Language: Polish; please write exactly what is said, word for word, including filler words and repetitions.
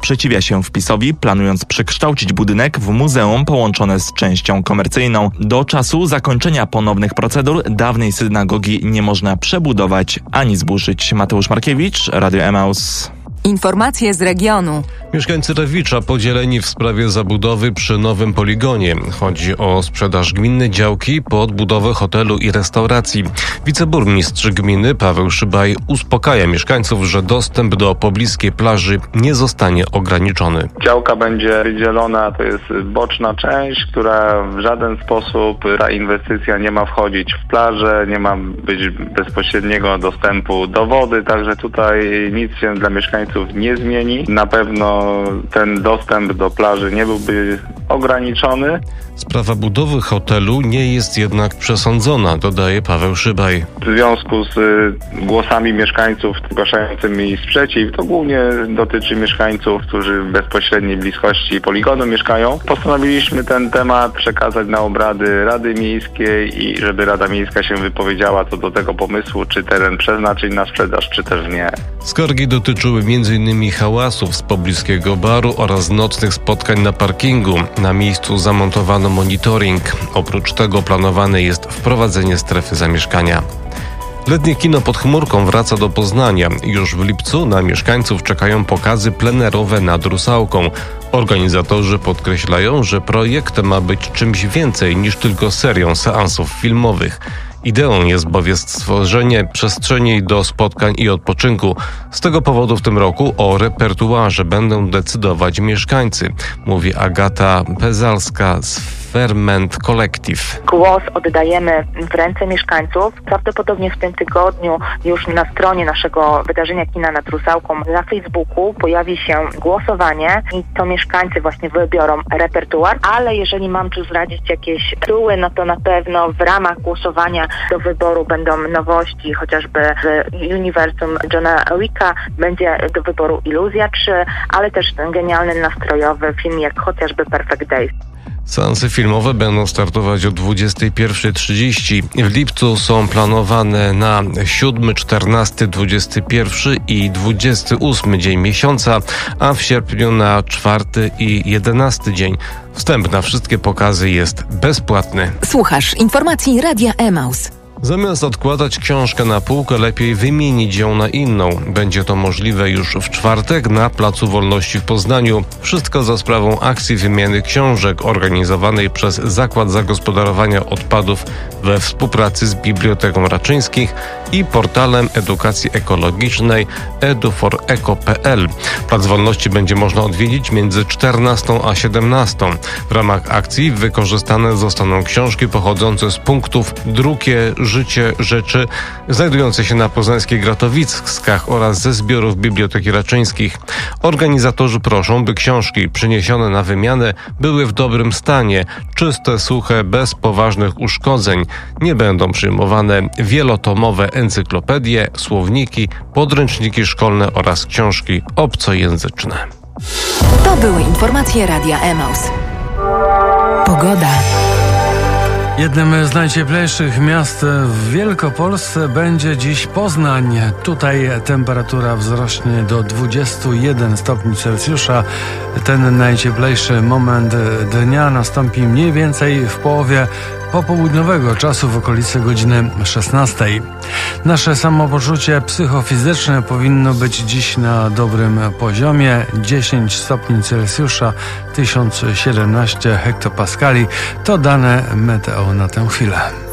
sprzeciwia się wpisowi, planując przekształcić budynek w muzeum połączone z częścią komercyjną. Do czasu zakończenia ponownych procedur dawnej synagogi nie można przebudować ani zburzyć. Mateusz Markiewicz, Radio Emaus. Informacje z regionu. Mieszkańcy Rewicza podzieleni w sprawie zabudowy przy nowym poligonie. Chodzi o sprzedaż gminnej działki pod budowę hotelu i restauracji. Wiceburmistrz gminy Paweł Szybaj uspokaja mieszkańców, że dostęp do pobliskiej plaży nie zostanie ograniczony. Działka będzie wydzielona, to jest boczna część, która w żaden sposób, ta inwestycja nie ma wchodzić w plażę, nie ma być bezpośredniego dostępu do wody, także tutaj nic się dla mieszkańców nie zmieni. Na pewno ten dostęp do plaży nie byłby ograniczony. Sprawa budowy hotelu nie jest jednak przesądzona, dodaje Paweł Szybaj. W związku z głosami mieszkańców zgłaszającymi sprzeciw, to głównie dotyczy mieszkańców, którzy w bezpośredniej bliskości poligonu mieszkają. Postanowiliśmy ten temat przekazać na obrady Rady Miejskiej i żeby Rada Miejska się wypowiedziała co do tego pomysłu, czy teren przeznaczyć na sprzedaż, czy też nie. Skargi dotyczyły między innymi hałasów z pobliskiego baru oraz nocnych spotkań na parkingu. Na miejscu zamontowano monitoring. Oprócz tego planowane jest wprowadzenie strefy zamieszkania. Letnie kino pod chmurką wraca do Poznania. Już w lipcu na mieszkańców czekają pokazy plenerowe nad Rusałką. Organizatorzy podkreślają, że projekt ma być czymś więcej niż tylko serią seansów filmowych. Ideą jest bowiem stworzenie przestrzeni do spotkań i odpoczynku. Z tego powodu w tym roku o repertuarze będą decydować mieszkańcy, mówi Agata Pezalska z Ferment Collective. Głos oddajemy w ręce mieszkańców. Prawdopodobnie w tym tygodniu już na stronie naszego wydarzenia Kina nad Rusałką na Facebooku pojawi się głosowanie i to mieszkańcy właśnie wybiorą repertuar, ale jeżeli mam tu zdradzić jakieś tytuły, no to na pewno w ramach głosowania do wyboru będą nowości, chociażby z uniwersum Johna Wicka będzie do wyboru Iluzja trzy, ale też ten genialny, nastrojowy film jak chociażby Perfect Days. Seansy filmowe będą startować o dwudziestej pierwszej trzydzieści. W lipcu są planowane na siódmy, czternasty, dwudziesty pierwszy i dwudziesty ósmy dzień miesiąca, a w sierpniu na czwarty i jedenasty dzień. Wstęp na wszystkie pokazy jest bezpłatny. Słuchasz informacji Radia Emaus. Zamiast odkładać książkę na półkę, lepiej wymienić ją na inną. Będzie to możliwe już w czwartek na Placu Wolności w Poznaniu. Wszystko za sprawą akcji wymiany książek organizowanej przez Zakład Zagospodarowania Odpadów we współpracy z Biblioteką Raczyńskich i portalem edukacji ekologicznej edu for eco kropka pe el. Plac Wolności będzie można odwiedzić między czternastą a siedemnastą. W ramach akcji wykorzystane zostaną książki pochodzące z punktów Drugie, Życie, Rzeczy, znajdujące się na poznańskich Gratowickach oraz ze zbiorów Biblioteki Raczyńskich. Organizatorzy proszą, by książki przyniesione na wymianę były w dobrym stanie, czyste, suche, bez poważnych uszkodzeń. Nie będą przyjmowane wielotomowe encyklopedie, słowniki, podręczniki szkolne oraz książki obcojęzyczne. To były informacje Radia Emaus. Pogoda. Jednym z najcieplejszych miast w Wielkopolsce będzie dziś Poznań. Tutaj temperatura wzrośnie do dwudziestu jeden stopni Celsjusza. Ten najcieplejszy moment dnia nastąpi mniej więcej w połowie popołudniowego czasu w okolicy godziny szesnastej. Nasze samopoczucie psychofizyczne powinno być dziś na dobrym poziomie. dziesięć stopni Celsjusza, tysiąc siedemnaście hektopaskali to dane meteo na tę chwilę.